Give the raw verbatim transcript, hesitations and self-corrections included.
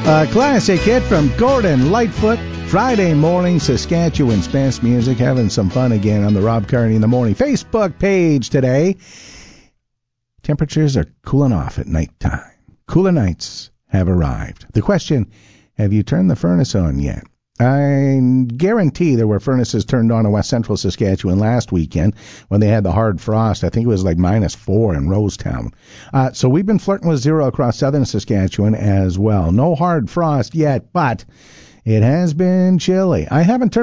A classic hit from Gordon Lightfoot. Friday morning, Saskatchewan's best music. Having some fun again on the Rob Carney in the Morning Facebook page today. Temperatures are cooling off at nighttime. Cooler nights have arrived. The question, have you turned the furnace on yet? I guarantee there were furnaces turned on in West Central Saskatchewan last weekend when they had the hard frost. I think it was like minus four in Rosetown. Uh, so we've been flirting with zero across southern Saskatchewan as well. No hard frost yet, but it has been chilly. I haven't turned